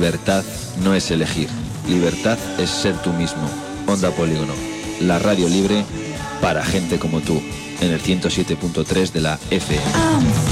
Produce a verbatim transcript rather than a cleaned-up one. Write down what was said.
libertad no es elegir. Libertad es ser tú mismo. Onda Polígono, la radio libre para gente como tú, en el ciento siete punto tres de la F M.